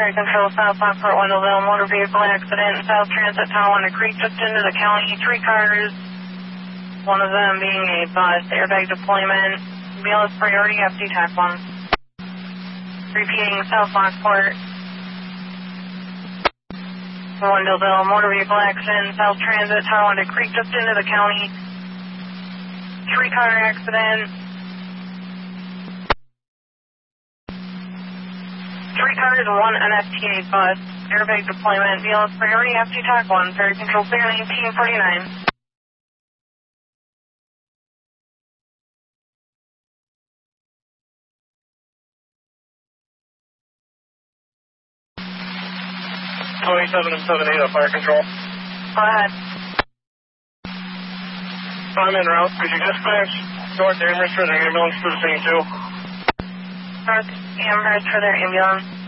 Fire Control, South Lockport, Wendellville, motor vehicle accident, South Transit, Tonawanda Creek, just into the county, 3 cars, one of them being a bus, airbag deployment, ambulance priority, FD TAC 1. Repeating, South Lockport, Wendellville, motor vehicle accident, South Transit, Tonawanda Creek, just into the county, 3-car accident. 3 cars and 1 NFTA bus, airbag deployment, ambulance priority, FD TAC 1, Fire Control clear 1949. Twenty-seven and 78 Fire Control. Go ahead. I'm en route. Could you dispatch North Amherst for the ambulance to the scene too? North Amherst for their ambulance.